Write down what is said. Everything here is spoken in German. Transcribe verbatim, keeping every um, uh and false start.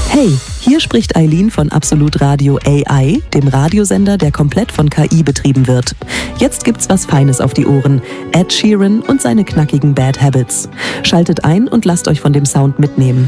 Hey, hier spricht Eileen von Absolut Radio A I, dem Radiosender, der komplett von K I betrieben wird. Jetzt gibt's was Feines auf die Ohren. Ed Sheeran und seine knackigen Bad Habits. Schaltet ein und lasst euch von dem Sound mitnehmen.